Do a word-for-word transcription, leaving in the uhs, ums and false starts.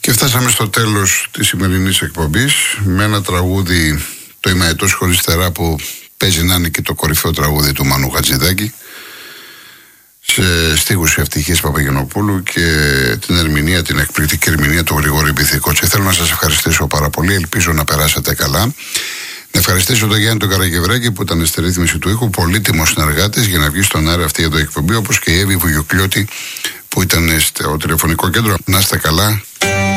Και φτάσαμε στο τέλος της σημερινής εκπομπής με ένα τραγούδι, το «Είμαι αετός χωρίς φτερά», που παίζει να είναι και το κορυφαίο τραγούδι του Μάνου Χατζηδάκη, σε στίχους Ευτυχίας Παπαγενοπούλου και την ερμηνεία, την εκπληκτική ερμηνεία του Γρηγόρη Μπιθικό. Και θέλω να σας ευχαριστήσω πάρα πολύ, ελπίζω να περάσετε καλά. Να ευχαριστήσω τον Γιάννη τον Καραγευράκη που ήταν στη ρύθμιση του ήχου, πολύτιμος συνεργάτης για να βγει στον αέρα αυτή εδώ η εκπομπή, όπως και η Εύη Βουγιουκλιώτη που ήταν στο τηλεφωνικό κέντρο. Να είστε καλά.